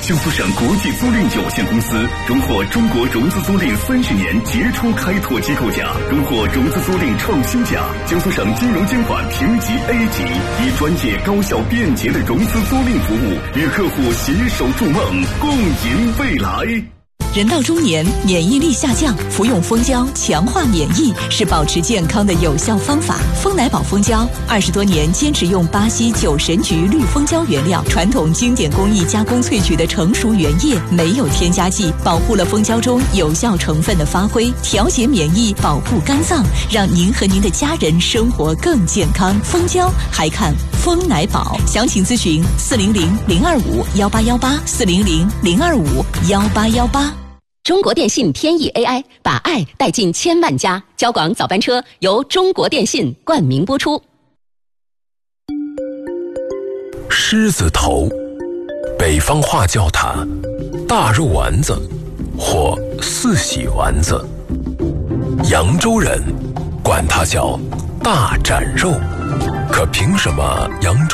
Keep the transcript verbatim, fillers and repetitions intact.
江苏省国际租赁有限公司荣获中国融资租赁三十年杰出开拓机构奖，荣获融资租赁创新奖。江苏省金融监管评级 A 级，以专业、高效、便捷的融资租赁服务，与客户携手筑梦，共赢未来。 人到中年，免疫力下降，服用蜂胶强化免疫是保持健康的有效方法。蜂奶宝蜂胶二十多年坚持用巴西九神菊绿蜂胶原料，传统经典工艺加工萃取的成熟原液，没有添加剂，保护了蜂胶中有效成分的发挥，调节免疫，保护肝脏，让您和您的家人生活更健康。蜂胶还看蜂奶宝，详情咨询四零零零二五幺八幺八四零零零二五幺八幺八。 中国电信天翼 A I 把爱带进千万家，交广早班车由中国电信冠名播出。 狮子头，北方话叫它大肉丸子或四喜丸子，扬州人管它叫大斩肉。可凭什么扬州